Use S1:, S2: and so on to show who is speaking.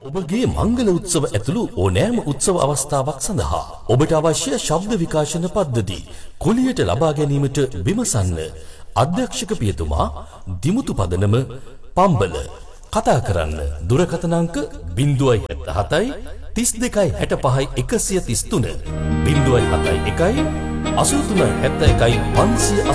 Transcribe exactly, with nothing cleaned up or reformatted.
S1: ඔබගේ මංගල උත්සව ඇතුළු ඕනෑම උත්සව අවස්ථාවක් සඳහා ඔබට අවශ්‍ය ශබ්ද විකාශන පද්ධති කුලියට ලබා ගැනීමට විමසන්න. අධ්‍යක්ෂක පියතුමා දිමුතු පදනම පම්බල. කතා කරන්න දුරකථන අංක ज़ीरो सात सात तीस දෙකයි හැට පහයි එකසිය තිස් තුන ज़ीरो सात एक अस्सी तीन सात एक पाँच सौ